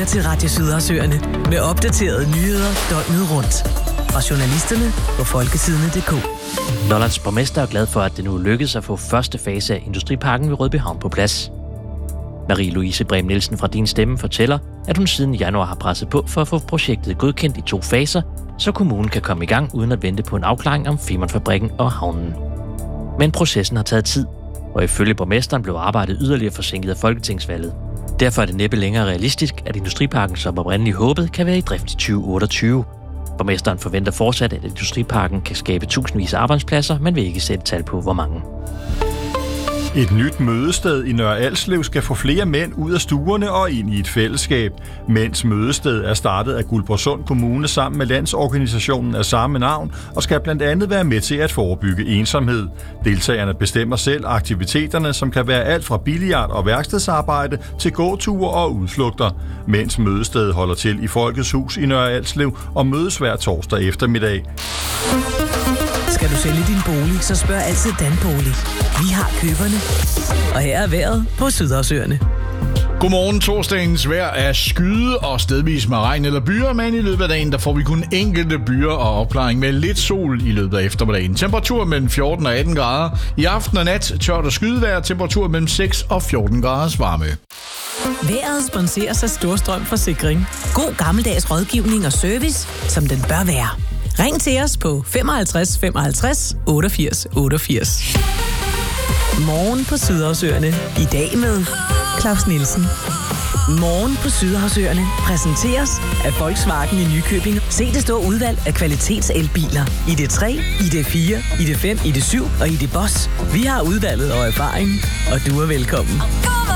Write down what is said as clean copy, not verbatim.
til Radio Sydhavsøerne med opdaterede nyheder døgnet rundt. Fra journalisterne på folketidene.dk. Lollands borgmester er glad for, at det nu lykkedes at få første fase af Industriparken ved Rødbyhavn på plads. Marie-Louise Brehm Nielsen fra Din Stemme fortæller, at hun siden januar har presset på for at få projektet godkendt i 2 faser, så kommunen kan komme i gang uden at vente på en afklaring om Femernfabrikken og havnen. Men processen har taget tid, og ifølge borgmesteren blev arbejdet yderligere forsinket af folketingsvalget. Derfor er det næppe længere realistisk, at Industriparken, som oprindeligt håbet, kan være i drift i 2028. Borgmesteren forventer fortsat, at Industriparken kan skabe tusindvis af arbejdspladser, men vil ikke sætte tal på, hvor mange. Et nyt mødested i Nørre Alslev skal få flere mænd ud af stuerne og ind i et fællesskab. Mænds mødested er startet af Guldborgsund Kommune sammen med landsorganisationen af samme navn og skal blandt andet være med til at forebygge ensomhed. Deltagerne bestemmer selv aktiviteterne, som kan være alt fra billiard og værkstedsarbejde til gåture og udflugter. Mænds mødested holder til i Folkets Hus i Nørre Alslev og mødes hver torsdag eftermiddag. Skal du sælge din bolig, så spørg altid Danbolig. Vi har køberne. Og her er vejret på Sydhavsøerne. Godmorgen. Torsdagens vejr er skyde og stedvis med regn eller byer, men i løbet af dagen der får vi kun enkelte byer og opklaring med lidt sol i løbet af eftermiddagen. Temperatur mellem 14 og 18 grader. I aften og nat tørt og skydevejr, temperatur mellem 6 og 14 graders varme. Vejret sponseres af Storstrøm Forsikring. God gammeldags rådgivning og service, som den bør være. Ring til os på 55 55 88 88. Morgen på Sydhavsøerne. I dag med Claus Nielsen. Morgen på Sydhavsøerne præsenteres af Volkswagen i Nykøbing. Se det store udvalg af kvalitetselbiler. ID3, ID4, ID5, ID7 og ID Boss. Vi har udvalget og erfaring, og du er velkommen.